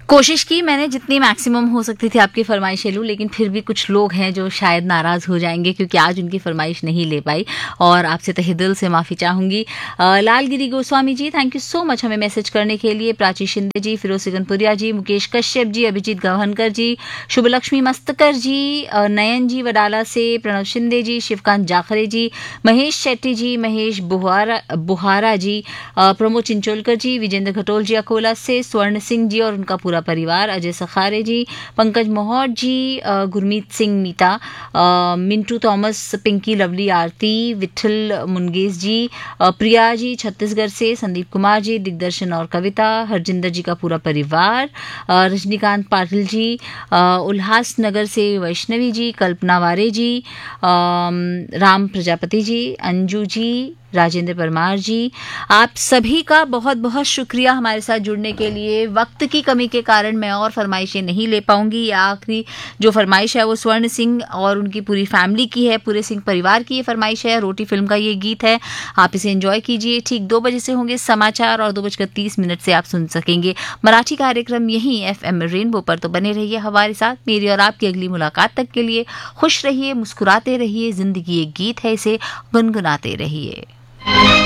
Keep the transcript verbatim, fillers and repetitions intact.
कोशिश की मैंने जितनी मैक्सिमम हो सकती थी आपकी फरमाइशें लूँ, लेकिन फिर भी कुछ लोग हैं जो शायद नाराज़ हो जाएंगे क्योंकि आज उनकी फरमाइश नहीं ले पाई और आपसे तहे दिल से माफ़ी चाहूँगी। अ, Lalgiri Goswami ji, thank you so much हमें मैसेज करने के लिए। प्राची शिंदे जी, फिरोज सिकनपुरिया जी, मुकेश कश्यप जी, अभिजीत गवहनकर जी, शुभलक्ष्मी मस्तकर जी, अ, नयन जी वडाला से, प्रणव शिंदे जी, शिवकांत जाखरे जी, महेश शेट्टी जी, महेश बुहारा बुहारा जी, अ, प्रमोद चिंचोलकर जी, विजेंद्र घटोल जी अकोला से, स्वर्ण सिंह जी और उनका पूरा परिवार, अजय सखारे जी, पंकज मोहर जी, अ, गुरमीत सिंह मीता, अ, मिंटू थॉमस, पिंकी लवली आरती, विठल मुनगेश जी, अ, प्रिया जी छत्तीसगढ़ से, संदीप कुमार जी, दिग्दर्शन और कविता, हरजिंदर जी का पूरा परिवार, अ, रजनीकांत पाटिल जी, अ, उल्लासनगर से वैष्णवी जी, कल्पना वारे जी, अम, राम प्रजापति जी, अंजू जी, राजेंद्र परमार जी, आप सभी का बहुत बहुत शुक्रिया हमारे साथ जुड़ने के लिए। वक्त की कमी के कारण मैं और फरमाइशें नहीं ले पाऊंगी। ये आखिरी जो फरमाइश है वो स्वर्ण सिंह और उनकी पूरी फैमिली की है, पूरे सिंह परिवार की ये फरमाइश है। रोटी फिल्म का ये गीत है, आप इसे एंजॉय कीजिए। ठीक दो बजे से होंगे समाचार और दो बजकर तीस मिनट से आप सुन सकेंगे मराठी कार्यक्रम यहीं एफ एम रेनबो पर। तो बने रहिए हमारे साथ। मेरी और आपकी अगली मुलाकात तक के लिए खुश रहिए, मुस्कुराते रहिए। जिंदगी एक गीत है, इसे गुनगुनाते रहिए।